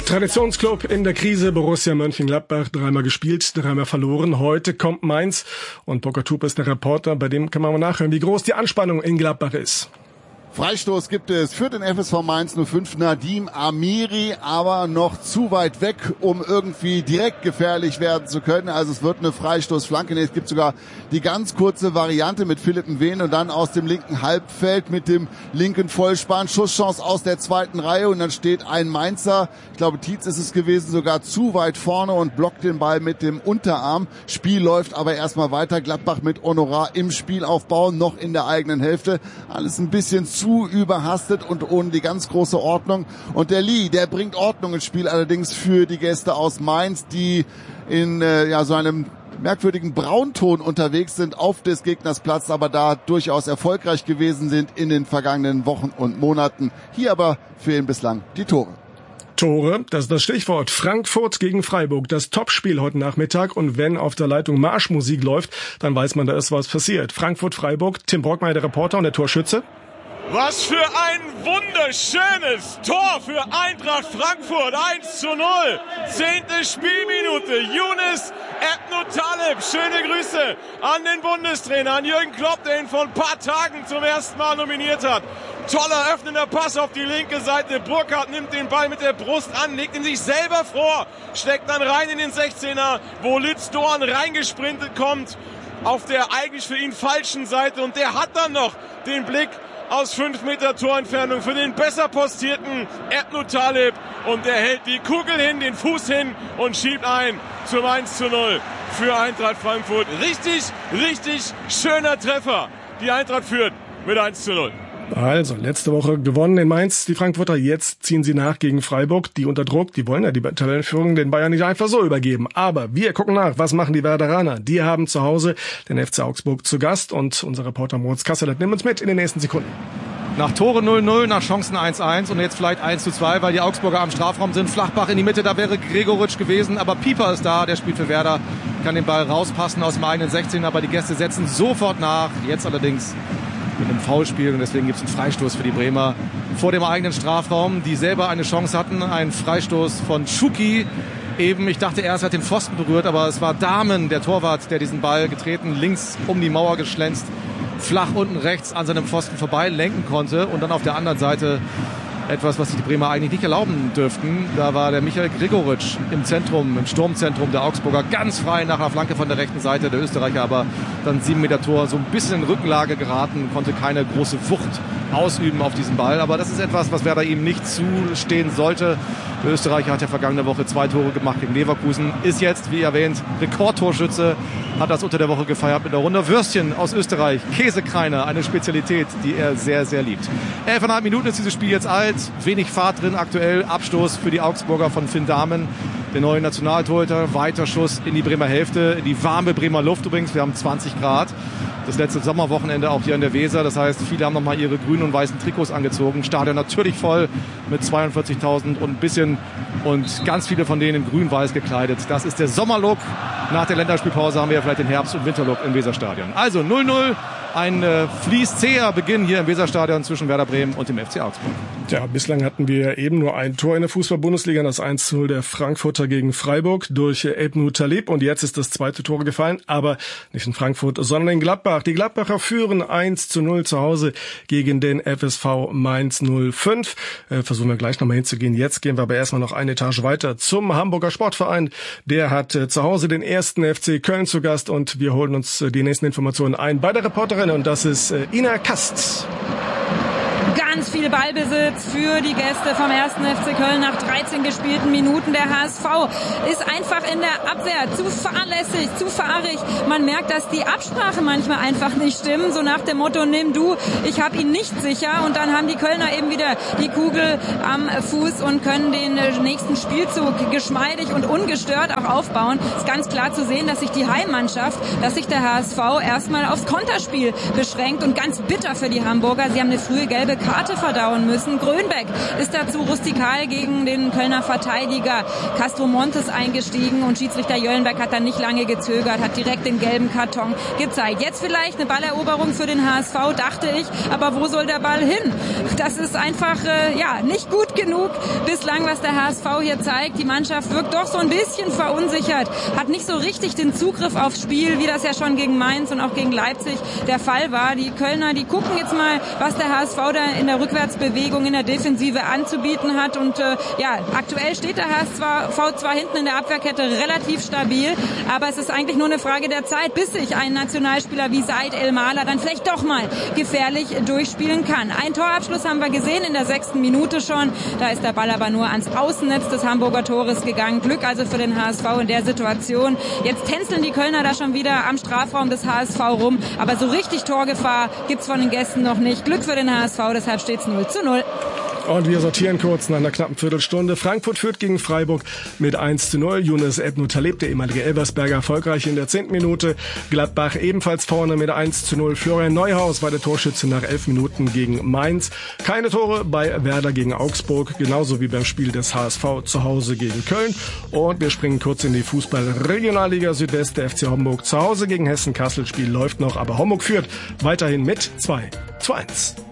Traditionsclub in der Krise, Borussia Mönchengladbach, 3-mal gespielt, 3-mal verloren. Heute kommt Mainz und Burkhard Tup ist der Reporter, bei dem kann man mal nachhören, wie groß die Anspannung in Gladbach ist. Freistoß gibt es für den FSV Mainz 05, Nadim Amiri, aber noch zu weit weg, um irgendwie direkt gefährlich werden zu können. Also es wird eine Freistoßflanke. Es gibt sogar die ganz kurze Variante mit Philipp Nween und dann aus dem linken Halbfeld mit dem linken Vollspann. Schusschance aus der zweiten Reihe und dann steht ein Mainzer, ich glaube Tietz ist es gewesen, sogar zu weit vorne und blockt den Ball mit dem Unterarm. Spiel läuft aber erstmal weiter. Gladbach mit Honorar im Spielaufbau, noch in der eigenen Hälfte. Alles ein bisschen zu überhastet und ohne die ganz große Ordnung. Und der Lee, der bringt Ordnung ins Spiel, allerdings für die Gäste aus Mainz, die in so einem merkwürdigen Braunton unterwegs sind auf des Gegners Platz, aber da durchaus erfolgreich gewesen sind in den vergangenen Wochen und Monaten. Hier aber fehlen bislang die Tore. Tore, das ist das Stichwort. Frankfurt gegen Freiburg, das Topspiel heute Nachmittag. Und wenn auf der Leitung Marschmusik läuft, dann weiß man, da ist was passiert. Frankfurt-Freiburg, Tim Brockmeier, der Reporter und der Torschütze. Was für ein wunderschönes Tor für Eintracht Frankfurt, 1:0. 10. Spielminute, Younes Ebnu-Taleb. Schöne Grüße an den Bundestrainer, an Jürgen Klopp, der ihn vor ein paar Tagen zum ersten Mal nominiert hat. Toller öffnender Pass auf die linke Seite. Burkhardt nimmt den Ball mit der Brust an, legt ihn sich selber vor, steckt dann rein in den 16er, wo Lütz Dorn reingesprintet kommt auf der eigentlich für ihn falschen Seite. Und der hat dann noch den Blick aus 5 Meter Torentfernung für den besser postierten Ebnu-Taleb und der hält die Kugel hin, den Fuß hin und schiebt ein zum 1:0 für Eintracht Frankfurt. Richtig schöner Treffer. Die Eintracht führt mit 1:0. Also, letzte Woche gewonnen in Mainz, die Frankfurter. Jetzt ziehen sie nach gegen Freiburg. Die unter Druck, die wollen ja die Tabellenführung den Bayern nicht einfach so übergeben. Aber wir gucken nach, was machen die Werderaner? Die haben zu Hause den FC Augsburg zu Gast. Und unser Reporter Moritz Kasselet nimmt uns mit in den nächsten Sekunden. Nach Tore 0-0, nach Chancen 1-1 und jetzt vielleicht 1-2, weil die Augsburger am Strafraum sind. Flachbach in die Mitte, da wäre Gregoritsch gewesen. Aber Pieper ist da, der spielt für Werder, kann den Ball rauspassen aus dem eigenen 16. Aber die Gäste setzen sofort nach. Jetzt allerdings mit einem Foulspiel und deswegen gibt es einen Freistoß für die Bremer vor dem eigenen Strafraum, die selber eine Chance hatten. Ein Freistoß von Schuki. Eben, ich dachte erst, er hat den Pfosten berührt, aber es war Dahmen, der Torwart, der diesen Ball getreten, links um die Mauer geschlänzt, flach unten rechts an seinem Pfosten vorbei lenken konnte und dann auf der anderen Seite etwas, was sich die Bremer eigentlich nicht erlauben dürften. Da war der Michael Gregoritsch im Zentrum, im Sturmzentrum der Augsburger, ganz frei nach einer Flanke von der rechten Seite. Der Österreicher aber dann 7 Meter Tor, so ein bisschen in Rückenlage geraten, konnte keine große Wucht ausüben auf diesen Ball. Aber das ist etwas, was Werder ihm nicht zustehen sollte. Der Österreicher hat ja vergangene Woche 2 Tore gemacht gegen Leverkusen, ist jetzt, wie erwähnt, Rekordtorschütze, hat das unter der Woche gefeiert mit einer Runde Würstchen aus Österreich. Käsekreiner, eine Spezialität, die er sehr, sehr liebt. 11,5 Minuten ist dieses Spiel jetzt alt, wenig Fahrt drin aktuell, Abstoß für die Augsburger von Finn Dahmen, der neue Nationaltorhüter, weiter Schuss in die Bremer Hälfte, in die warme Bremer Luft übrigens, wir haben 20 Grad. Das letzte Sommerwochenende auch hier in der Weser. Das heißt, viele haben nochmal ihre grünen und weißen Trikots angezogen. Stadion natürlich voll mit 42.000 und ein bisschen und ganz viele von denen in grün-weiß gekleidet. Das ist der Sommerlook. Nach der Länderspielpause haben wir ja vielleicht den Herbst- und Winterlook im Weserstadion. Also 0-0, ein fließzäher Beginn hier im Weserstadion zwischen Werder Bremen und dem FC Augsburg. Ja, bislang hatten wir eben nur ein Tor in der Fußball-Bundesliga, das 1:0 der Frankfurter gegen Freiburg durch Ebnu-Taleb. Und jetzt ist das zweite Tor gefallen, aber nicht in Frankfurt, sondern in Gladbach. Die Gladbacher führen 1:0 zu Hause gegen den FSV Mainz 05. Versuchen wir gleich nochmal hinzugehen. Jetzt gehen wir aber erstmal noch eine Etage weiter zum Hamburger Sportverein. Der hat zu Hause den 1. FC Köln zu Gast und wir holen uns die nächsten Informationen ein bei der Reporterin und das ist Ina Kast. Ganz viel Ballbesitz für die Gäste vom 1. FC Köln nach 13 gespielten Minuten. Der HSV ist einfach in der Abwehr zu fahrlässig, zu fahrig. Man merkt, dass die Absprache manchmal einfach nicht stimmt. So nach dem Motto, nimm du, ich habe ihn nicht sicher. Und dann haben die Kölner eben wieder die Kugel am Fuß und können den nächsten Spielzug geschmeidig und ungestört auch aufbauen. Es ist ganz klar zu sehen, dass sich die Heimmannschaft, dass sich der HSV erstmal aufs Konterspiel beschränkt und ganz bitter für die Hamburger. Sie haben eine frühe gelbe Karte Worte verdauen müssen. Grönbeck ist dazu rustikal gegen den Kölner Verteidiger Castro Montes eingestiegen und Schiedsrichter Jöllenberg hat dann nicht lange gezögert, hat direkt den gelben Karton gezeigt. Jetzt vielleicht eine Balleroberung für den HSV, dachte ich, aber wo soll der Ball hin? Das ist einfach nicht gut genug bislang, was der HSV hier zeigt. Die Mannschaft wirkt doch so ein bisschen verunsichert, hat nicht so richtig den Zugriff aufs Spiel, wie das ja schon gegen Mainz und auch gegen Leipzig der Fall war. Die Kölner, die gucken jetzt mal, was der HSV da in der Rückwärtsbewegung in der Defensive anzubieten hat und aktuell steht der HSV zwar hinten in der Abwehrkette relativ stabil, aber es ist eigentlich nur eine Frage der Zeit, bis sich ein Nationalspieler wie Said El-Mahler dann vielleicht doch mal gefährlich durchspielen kann. Ein Torabschluss haben wir gesehen in der 6. Minute schon. Da ist der Ball aber nur ans Außennetz des Hamburger Tores gegangen. Glück also für den HSV in der Situation. Jetzt tänzeln die Kölner da schon wieder am Strafraum des HSV rum. Aber so richtig Torgefahr gibt's von den Gästen noch nicht. Glück für den HSV, deshalb steht's 0:0. Und wir sortieren kurz nach einer knappen Viertelstunde. Frankfurt führt gegen Freiburg mit 1:0. Younes Ebnou Taleb, der ehemalige Elversberger, erfolgreich in der 10. Minute. Gladbach ebenfalls vorne mit 1:0. Florian Neuhaus war der Torschütze nach 11 Minuten gegen Mainz. Keine Tore bei Werder gegen Augsburg, genauso wie beim Spiel des HSV zu Hause gegen Köln. Und wir springen kurz in die Fußball-Regionalliga Südwest. Der FC Homburg zu Hause gegen Hessen. Kassel. Spiel läuft noch, aber Homburg führt weiterhin mit 2:1.